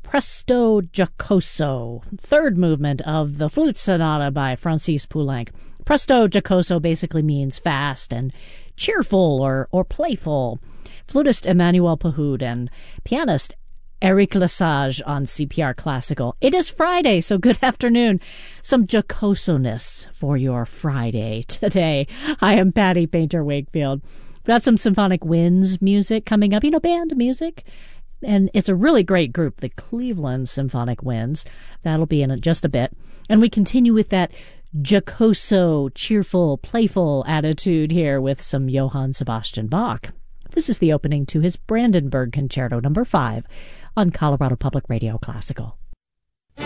Presto Giocoso, third movement of the Flute Sonata by Francis Poulenc. Presto Giocoso basically means fast and cheerful or playful. Flutist Emmanuel Pahud and pianist Eric Lesage on CPR Classical. It is Friday, so good afternoon. Some jocoso-ness for your Friday today. I am Patty Painter Wakefield. We've got some Symphonic Winds music coming up, band music. And it's a really great group, the Cleveland Symphonic Winds. That'll be in just a bit. And we continue with that jocoso, cheerful, playful attitude here with some Johann Sebastian Bach. This is the opening to his Brandenburg Concerto No. 5 on Colorado Public Radio Classical.